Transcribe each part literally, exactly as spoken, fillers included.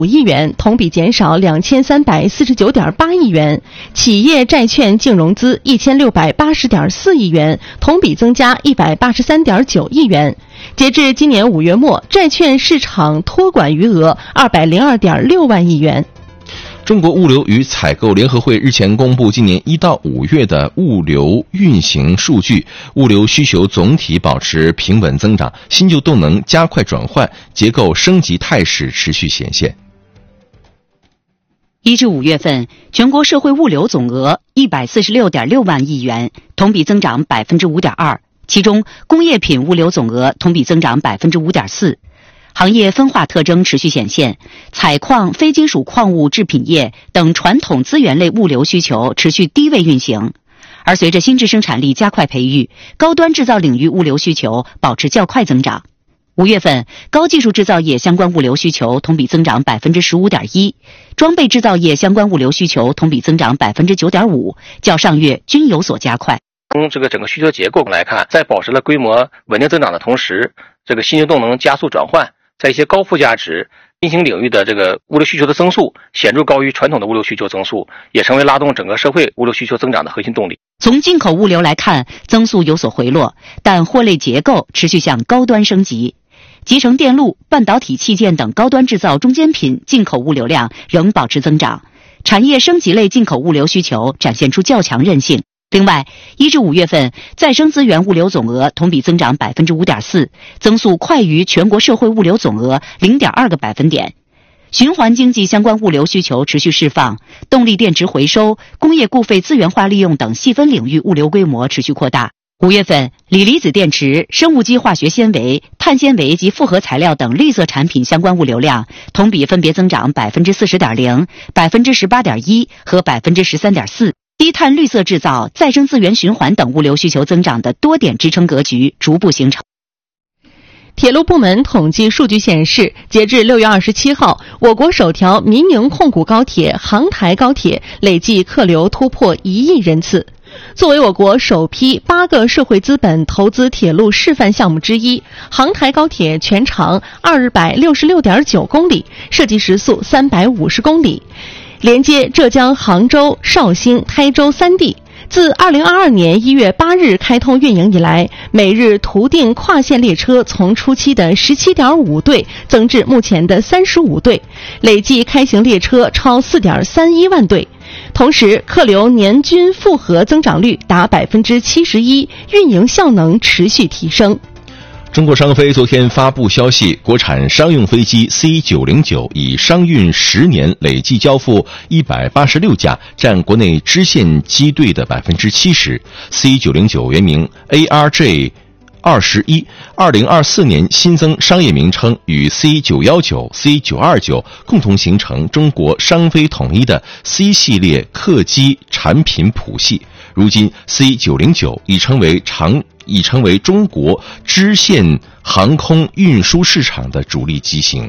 五亿元，同比减少两千三百四十九点八亿元；企业债券净融资一千六百八十点四亿元，同比增加一百八十三点九亿元。截至今年五月末，债券市场托管余额二百零二点六万亿元。 中国物流与采购联合会日前公布今年一到五月的物流运行数据，物流需求总体保持平稳增长，新旧动能加快转换，结构升级态势持续显现。 一至五月份，全国社会物流总额一百四十六点六万亿元，同比增长百分之五点二。其中，工业品物流总额同比增长百分之五点四。行业分化特征持续显现，采矿、非金属矿物制品业等传统资源类物流需求持续低位运行。而随着新质生产力加快培育，高端制造领域物流需求保持较快增长。五月份，高技术制造业相关物流需求同比增长百分之十五点一，装备制造业相关物流需求同比增长百分之九点五，较上月均有所加快。 从这个整个需求结构来看，在保持了规模稳定增长的同时，这个新旧动能加速转换，在一些高附加值新兴领域的这个物流需求的增速显著高于传统的物流需求增速，也成为拉动整个社会物流需求增长的核心动力。 从进口物流来看，增速有所回落，但货类结构持续向高端升级。集成电路、半导体器件等高端制造中间品进口物流量仍保持增长，产业升级类进口物流需求展现出较强韧性。另外，一至五月份再生资源物流总额同比增长百分之五点四，增速快于全国社会物流总额零点二个百分点。循环经济相关物流需求持续释放，动力电池回收、工业固废资源化利用等细分领域物流规模持续扩大。五月份，锂离子电池、生物基化学纤维、碳纤维及复合材料等绿色产品相关物流量同比分别增长百分之四十点零、百分之十八点一和百分之十三点四。低碳绿色制造、再生资源循环等物流需求增长的多点支撑格局逐步形成。 铁路部门统计数据显示，截至六月二十七号，我国首条民营控股高铁杭台高铁累计客流突破一亿人次。作为我国首批八个社会资本投资铁路示范项目之一，杭台高铁全长二百六十六点九公里，设计时速三百五十公里，连接浙江杭州、绍兴、台州三地。自二零二二年一月八日开通运营以来，每日途定跨线列车从初期的十七点五对增至目前的三十五对，累计开行列车超四点三一万对。同时，客流年均复合增长率达百分之七十一，运营效能持续提升。 中国商飞昨天发布消息，国产商用飞机 C 九零九 已商运十年，累计交付一百八十六架，占国内支线机队的百分之七十。C 九零九原名 A R J 二十一，二零二四年新增商业名称，与 C 九一九、C 九二九共同形成中国商飞统一的 C 系列客机产品谱系。如今 C 九零九已成为长已成为中国支线航空运输市场的主力机型。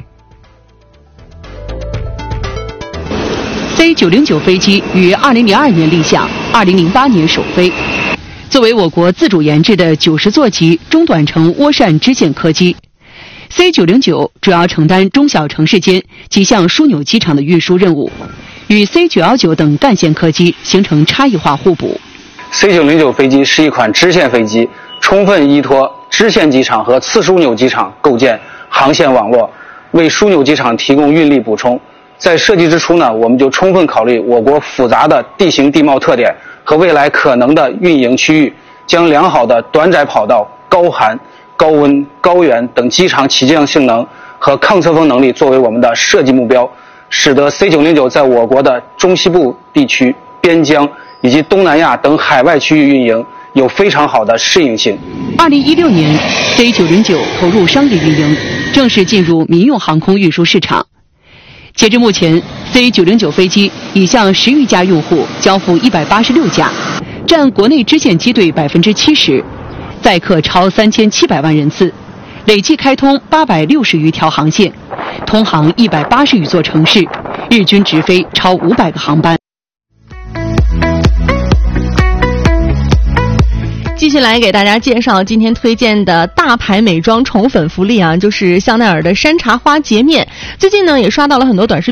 C 九零九飞机于二零零二年立项，二零零八年首飞。作为我国自主研制的九十座级中短程涡扇支线客机 ，C 九零九主要承担中小城市间及向枢纽机场的运输任务，与 C 九一九等干线客机形成差异化互补。 C 九零九飞机是一款支线飞机，充分依托支线机场和次枢纽机场构建航线网络，为枢纽机场提供运力补充。在设计之初呢，我们就充分考虑我国复杂的地形地貌特点和未来可能的运营区域，将良好的短窄跑道、高寒、高温、高原等机场起降性能和抗侧风能力作为我们的设计目标，使得 C 九零九在我国的中西部地区、边疆以及东南亚等海外区域运营有非常好的适应性。 二零一六年 ，C 九零九投入商业运营，正式进入民用航空运输市场。截至目前 ，C 九零九飞机已向十余家用户交付一百八十六架，占国内支线机队百分之七十，载客超三千七百万人次，累计开通八百六十余条航线，通航一百八十余座城市，日均直飞超五百个航班。 继续续来给大家介绍今天推荐的大牌美妆宠粉福利啊，就是香奈儿的山茶花洁面。最近呢也刷到了很多短视频。